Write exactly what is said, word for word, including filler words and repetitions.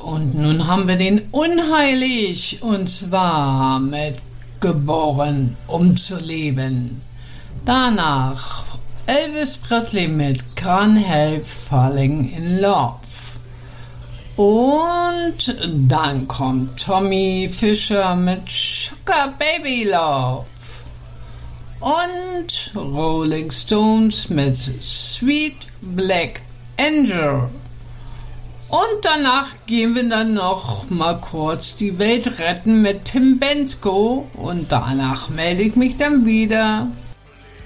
und nun haben wir den Unheilig, und zwar mit Geboren, um zu leben. Danach Elvis Presley mit Can't Help Falling in Love. Und dann kommt Tommy Fischer mit Sugar Baby Love. Und Rolling Stones mit Sweet Black Angel. Und danach gehen wir dann noch mal kurz die Welt retten mit Tim Bendzko. Und danach melde ich mich dann wieder.